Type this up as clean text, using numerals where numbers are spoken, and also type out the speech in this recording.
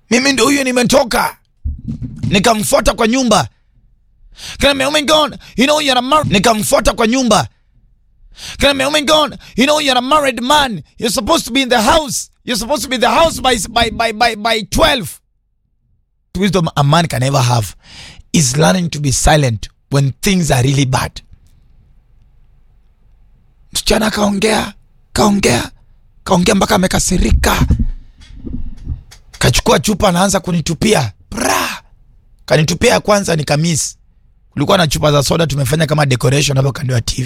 Mimi ndio huyo nimetoka. Nikamfuata kwa nyumba. Oh my God, you know you're a married. Nikamfuata kwa nyumba. Oh my God, you know you're a married man. You're supposed to be in the house. You're supposed to be in the house by 12. The wisdom a man can ever have is learning to be silent when things are really bad. Msichana kaongea mpaka amekasirika. Kachukua chupa anaanza kunitupia. Kanitupia ya kwanza nikamisi. Kulikuwa na chupa za soda tumefanya kama decoration hapo kando ya TV.